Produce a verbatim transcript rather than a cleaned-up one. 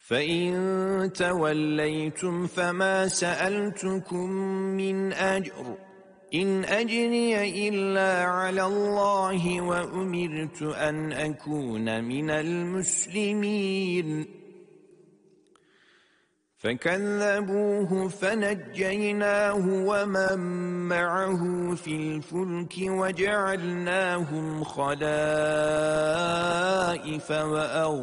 فَإِن تَوَلَّيْتُمْ فَمَا سَأَلْتُكُم مِّنْ أَجْرٍ إِنْ أَجْرِيَ إِلَّا عَلَى اللَّهِ وَأُمِرْتُ أَنْ أَكُونَ مِنَ الْمُسْلِمِينَ فَكَذَّبُوهُ فَنَجَّيْنَاهُ وَمَن مَّعَهُ فِي الْفُلْكِ وَجَعَلْنَاهُمْ خَلَائِفَ وَأَغْرَقْنَا